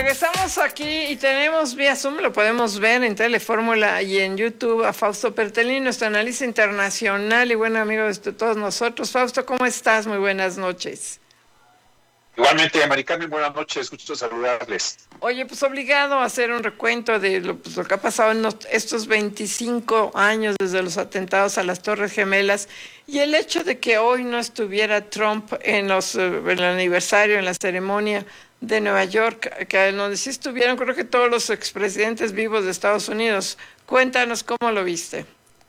Regresamos aquí y tenemos vía Zoom, lo podemos ver en Telefórmula y en YouTube, a Fausto Pertellini, nuestro analista internacional y buen amigo de todos nosotros. Fausto, ¿cómo estás? Muy buenas noches. Igualmente, Mari Carmen, buenas noches, gusto saludarles. Oye, pues obligado a hacer un recuento de lo que ha pasado en estos 25 años desde los atentados a las Torres Gemelas y el hecho de que hoy no estuviera Trump en el aniversario, en la ceremonia de Nueva York, que donde sí estuvieron creo que todos los expresidentes vivos de Estados Unidos. Cuéntanos cómo lo viste.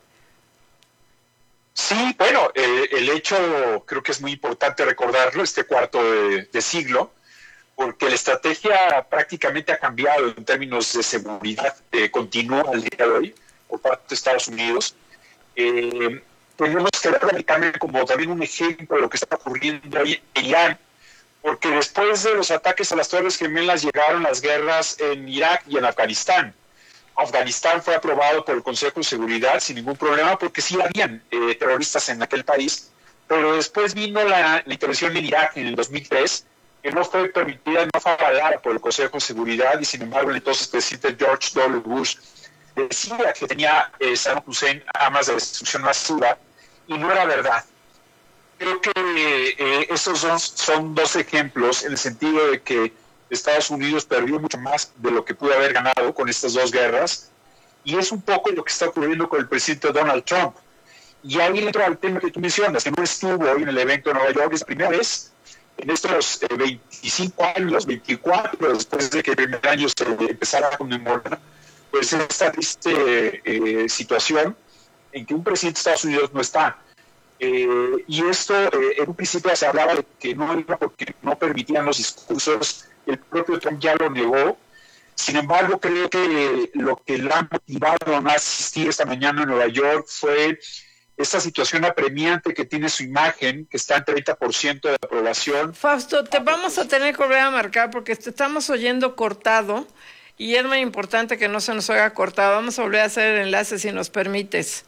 Sí, bueno, el hecho creo que es muy importante recordarlo, este cuarto de siglo, porque la estrategia prácticamente ha cambiado en términos de seguridad, continúa al día de hoy por parte de Estados Unidos. Tenemos que ver como también un ejemplo de lo que está ocurriendo hoy en Irán, porque después de los ataques a las Torres Gemelas llegaron las guerras en Irak y en Afganistán. Afganistán fue aprobado por el Consejo de Seguridad sin ningún problema porque sí habían terroristas en aquel país, pero después vino la intervención en Irak en el 2003, que no fue permitida, no fue avalada por el Consejo de Seguridad y sin embargo el entonces presidente George W. Bush decía que tenía Saddam Hussein armas de destrucción masiva y no era verdad. Creo que esos son dos ejemplos en el sentido de que Estados Unidos perdió mucho más de lo que pudo haber ganado con estas dos guerras y es un poco lo que está ocurriendo con el presidente Donald Trump. Y ahí entro al tema que tú mencionas, que no estuvo hoy en el evento de Nueva York, es la primera vez en estos 25 años, 24, después de que el primer año se empezara a conmemorar, pues esta triste situación en que un presidente de Estados Unidos no está. Y esto, en un principio se hablaba de que no iba porque no permitían los discursos, el propio Trump ya lo negó. Sin embargo, creo que lo que le ha motivado a no asistir esta mañana en Nueva York fue esta situación apremiante que tiene su imagen, que está en 30% de aprobación. Fausto, te vamos a tener que volver a marcar porque te estamos oyendo cortado y es muy importante que no se nos oiga cortado. Vamos a volver a hacer el enlace si nos permites.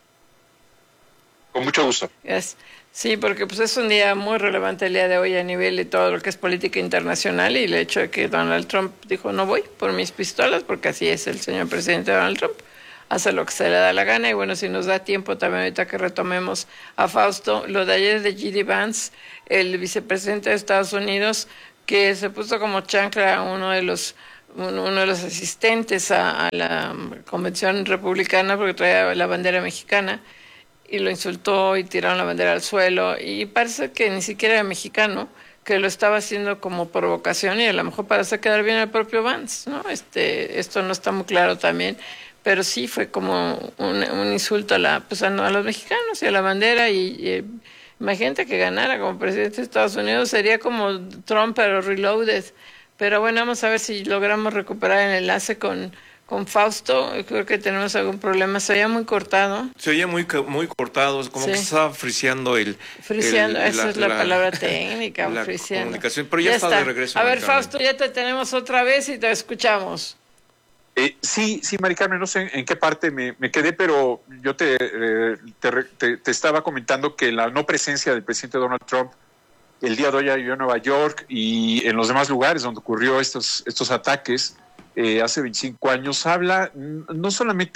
Con mucho gusto. Yes. Sí, porque pues es un día muy relevante el día de hoy a nivel de todo lo que es política internacional y el hecho de que Donald Trump dijo no voy por mis pistolas, porque así es el señor presidente Donald Trump, hace lo que se le da la gana. Y bueno, si nos da tiempo también ahorita que retomemos a Fausto, lo de ayer de J.D. Vance, el vicepresidente de Estados Unidos, que se puso como chancla a uno de los asistentes a la convención republicana porque traía la bandera mexicana, y lo insultó y tiraron la bandera al suelo y parece que ni siquiera era mexicano, que lo estaba haciendo como provocación y a lo mejor para hacer quedar bien al propio Vance, ¿no? Esto no está muy claro también, pero sí fue como un insulto a los mexicanos y a la bandera y imagínate que ganara como presidente de Estados Unidos, sería como Trump pero reloaded. Pero bueno, vamos a ver si logramos recuperar el enlace con Fausto. Creo que tenemos algún problema. Se oía muy cortado. Se oía muy cortado, como que estaba friseando esa es la palabra técnica, la friseando. Comunicación, pero ya está de regreso. A ver, Fausto, ya te tenemos otra vez y te escuchamos. Sí, Mari Carmen, no sé en qué parte me quedé, pero yo te estaba comentando que la no presencia del presidente Donald Trump el día de hoy en Nueva York y en los demás lugares donde ocurrió estos ataques hace 25 años, habla no solamente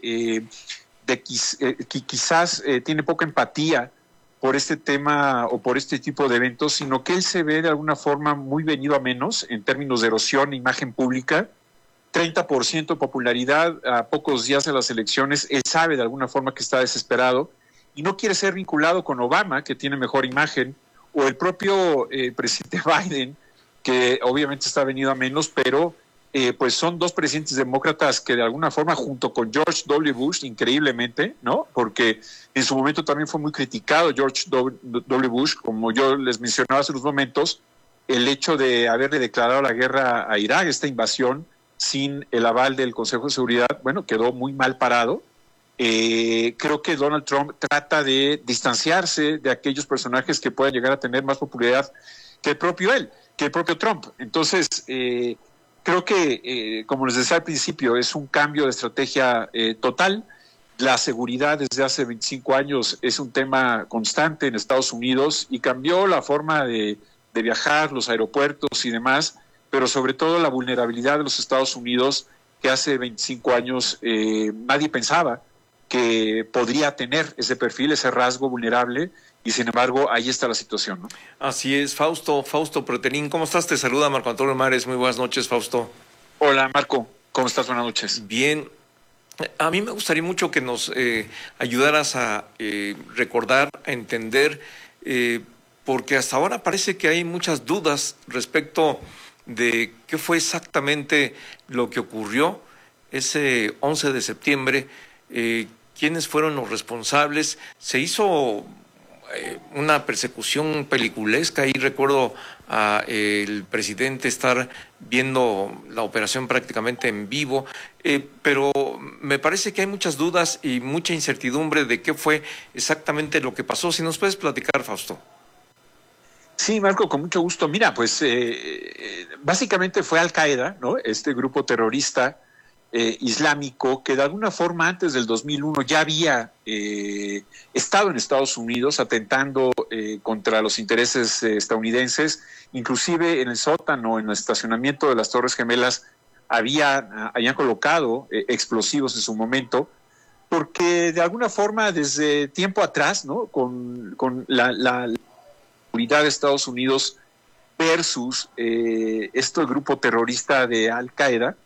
de que quizás tiene poca empatía por este tema o por este tipo de eventos, sino que él se ve de alguna forma muy venido a menos en términos de erosión de imagen pública. 30% de popularidad a pocos días de las elecciones. Él sabe de alguna forma que está desesperado y no quiere ser vinculado con Obama, que tiene mejor imagen, o el propio presidente Biden, que obviamente está venido a menos, pero pues son dos presidentes demócratas que de alguna forma, junto con George W. Bush, increíblemente, ¿no? Porque en su momento también fue muy criticado George W. Bush, como yo les mencionaba hace unos momentos, el hecho de haberle declarado la guerra a Irak, esta invasión, sin el aval del Consejo de Seguridad, bueno, quedó muy mal parado. Creo que Donald Trump trata de distanciarse de aquellos personajes que puedan llegar a tener más popularidad que el propio Trump. Entonces, creo que, como les decía al principio, es un cambio de estrategia total. La seguridad desde hace 25 años es un tema constante en Estados Unidos y cambió la forma de viajar, los aeropuertos y demás, pero sobre todo la vulnerabilidad de los Estados Unidos, que hace 25 años nadie pensaba que podría tener ese perfil, ese rasgo vulnerable, y sin embargo ahí está la situación, ¿no? Así es, Fausto Pretelín, ¿cómo estás? Te saluda Marco Antonio Mares, muy buenas noches, Fausto. Hola, Marco, ¿cómo estás? Buenas noches. Bien, a mí me gustaría mucho que nos ayudaras a recordar, a entender, porque hasta ahora parece que hay muchas dudas respecto de qué fue exactamente lo que ocurrió ese 11 de septiembre, quiénes fueron los responsables. Se hizo una persecución peliculesca y recuerdo a el presidente estar viendo la operación prácticamente en vivo, pero me parece que hay muchas dudas y mucha incertidumbre de qué fue exactamente lo que pasó. Si nos puedes platicar, Fausto. Sí, Marco, con mucho gusto. Mira, pues básicamente fue Al-Qaeda, ¿no? Este grupo terrorista islámico que de alguna forma antes del 2001 ya había estado en Estados Unidos atentando contra los intereses estadounidenses, inclusive en el sótano, en el estacionamiento de las Torres Gemelas habían colocado explosivos en su momento, porque de alguna forma desde tiempo atrás, ¿no? Con la seguridad de Estados Unidos versus este grupo terrorista de Al-Qaeda,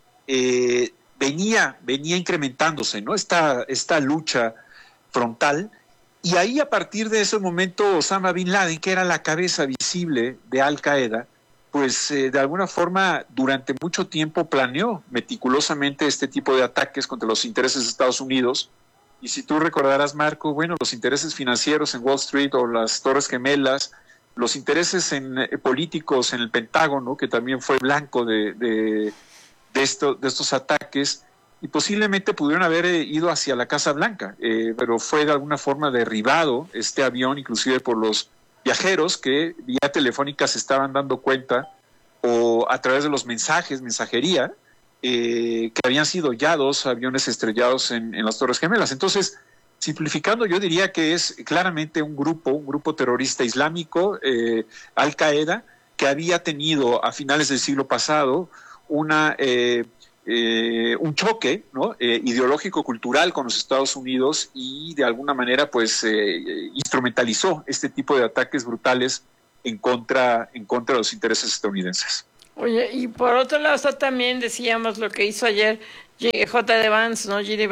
venía incrementándose, ¿no? Esta lucha frontal, y ahí a partir de ese momento Osama Bin Laden, que era la cabeza visible de Al-Qaeda, pues de alguna forma durante mucho tiempo planeó meticulosamente este tipo de ataques contra los intereses de Estados Unidos. Y si tú recordarás, Marco, bueno, los intereses financieros en Wall Street o las Torres Gemelas, los intereses políticos en el Pentágono, que también fue blanco de estos ataques, y posiblemente pudieron haber ido hacia la Casa Blanca, pero fue de alguna forma derribado este avión, inclusive por los viajeros que vía telefónica se estaban dando cuenta, o a través de los mensajería, que habían sido ya 2 aviones estrellados en las Torres Gemelas. Entonces, simplificando, yo diría que es claramente un grupo terrorista islámico, Al-Qaeda, que había tenido a finales del siglo pasado un choque, ¿no? Ideológico cultural con los Estados Unidos, y de alguna manera pues instrumentalizó este tipo de ataques brutales en contra de los intereses estadounidenses. Oye, y por otro lado está también, decíamos, lo que hizo ayer J.D. Vance, ¿no? J.D.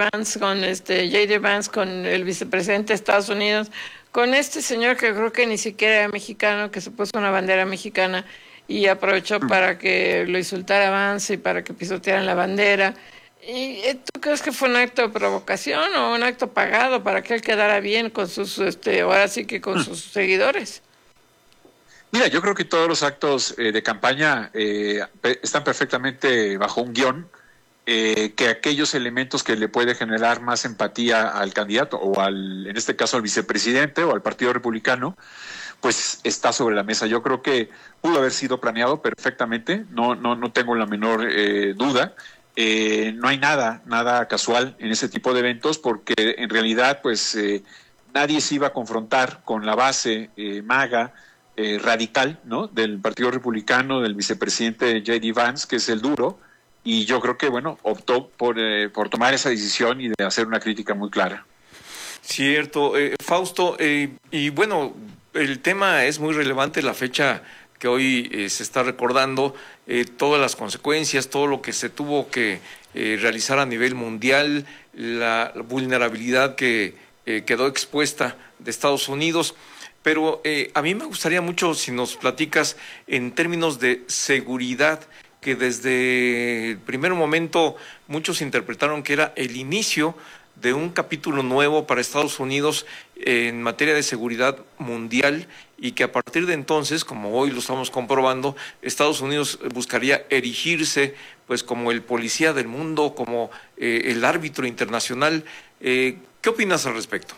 Vance con el vicepresidente de Estados Unidos, con este señor que creo que ni siquiera era mexicano, que se puso una bandera mexicana y aprovechó para que lo insultara Vance y para que pisotearan la bandera. ¿Y tú crees que fue un acto de provocación o un acto pagado para que él quedara bien con sus, ahora sí que con sus seguidores? Mira, yo creo que todos los actos de campaña están perfectamente bajo un guión, que aquellos elementos que le puede generar más empatía al candidato o en este caso al vicepresidente o al Partido Republicano, pues está sobre la mesa. Yo creo que pudo haber sido planeado perfectamente, no tengo la menor duda. No hay nada casual en ese tipo de eventos, porque en realidad pues nadie se iba a confrontar con la base MAGA radical, ¿no? Del Partido Republicano, del vicepresidente J.D. Vance, que es el duro, y yo creo que bueno, optó por tomar esa decisión y de hacer una crítica muy clara. Cierto, Fausto, y bueno, el tema es muy relevante, la fecha que hoy se está recordando, todas las consecuencias, todo lo que se tuvo que realizar a nivel mundial, la vulnerabilidad que quedó expuesta de Estados Unidos. Pero a mí me gustaría mucho si nos platicas en términos de seguridad, que desde el primer momento muchos interpretaron que era el inicio de un capítulo nuevo para Estados Unidos en materia de seguridad mundial, y que a partir de entonces, como hoy lo estamos comprobando, Estados Unidos buscaría erigirse pues como el policía del mundo, como el árbitro internacional. ¿Qué opinas al respecto?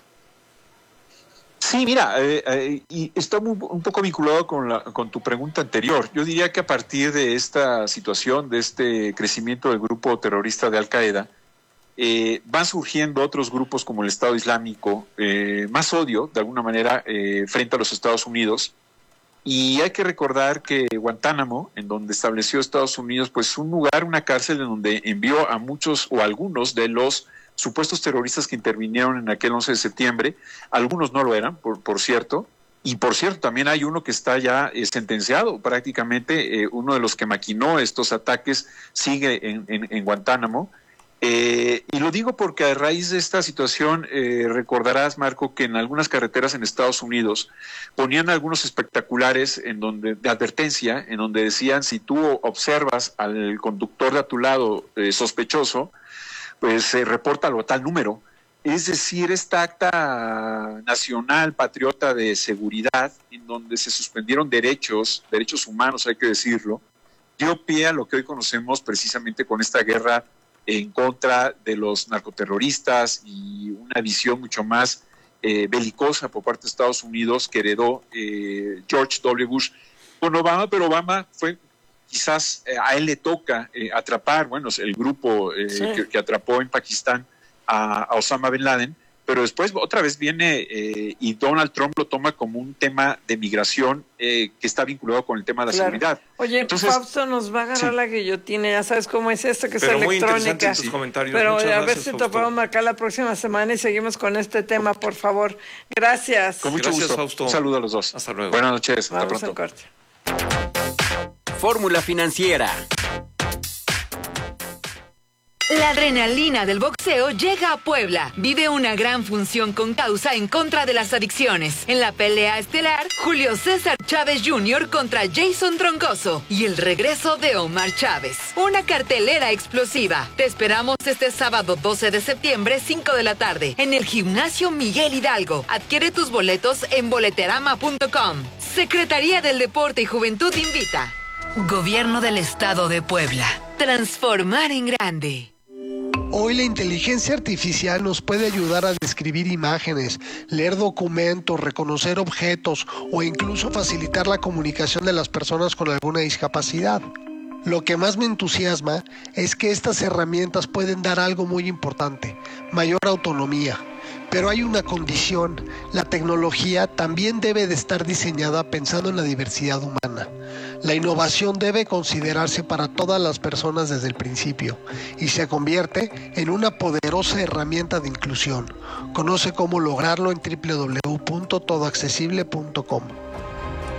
Sí, mira, y está un poco vinculado con tu pregunta anterior. Yo diría que a partir de esta situación, de este crecimiento del grupo terrorista de Al-Qaeda, van surgiendo otros grupos como el Estado Islámico, más odio, de alguna manera, frente a los Estados Unidos, Y hay que recordar que Guantánamo, en donde estableció Estados Unidos, pues un lugar, una cárcel en donde envió a muchos o algunos de los supuestos terroristas que intervinieron en aquel 11 de septiembre, algunos no lo eran, por cierto, y por cierto, también hay uno que está ya sentenciado prácticamente, uno de los que maquinó estos ataques sigue en Guantánamo. Y lo digo porque a raíz de esta situación recordarás, Marco, que en algunas carreteras en Estados Unidos ponían algunos espectaculares de advertencia, en donde decían: si tú observas al conductor de a tu lado sospechoso, pues repórtalo a tal número. Es decir, esta acta nacional patriota de seguridad, en donde se suspendieron derechos humanos, hay que decirlo, dio pie a lo que hoy conocemos precisamente con esta guerra en contra de los narcoterroristas y una visión mucho más belicosa por parte de Estados Unidos que heredó George W. Bush con Obama, pero Obama fue, quizás a él le toca atrapar, bueno, el grupo que atrapó en Pakistán a Osama Bin Laden, pero después otra vez viene y Donald Trump lo toma como un tema de migración que está vinculado con el tema de la seguridad. Oye, entonces, Fausto nos va a agarrar la guillotina, ya sabes cómo es esto, que pero es muy electrónica. Tus comentarios. Pero muchas gracias, ver si te podemos marcar la próxima semana y seguimos con este tema, por favor. Gracias. Con mucho gusto, Fausto. Un saludo a los dos. Hasta luego. Buenas noches. Vamos hasta pronto. Fórmula Financiera. La adrenalina del boxeo llega a Puebla. Vive una gran función con causa en contra de las adicciones. En la pelea estelar, Julio César Chávez Jr. contra Jason Troncoso y el regreso de Omar Chávez. Una cartelera explosiva. Te esperamos este sábado 12 de septiembre, 5 de la tarde, en el Gimnasio Miguel Hidalgo. Adquiere tus boletos en boleterama.com. Secretaría del Deporte y Juventud invita. Gobierno del Estado de Puebla. Transformar en grande. Hoy la inteligencia artificial nos puede ayudar a describir imágenes, leer documentos, reconocer objetos o incluso facilitar la comunicación de las personas con alguna discapacidad. Lo que más me entusiasma es que estas herramientas pueden dar algo muy importante: mayor autonomía. Pero hay una condición: la tecnología también debe de estar diseñada pensando en la diversidad humana. La innovación debe considerarse para todas las personas desde el principio y se convierte en una poderosa herramienta de inclusión. Conoce cómo lograrlo en www.todoaccesible.com.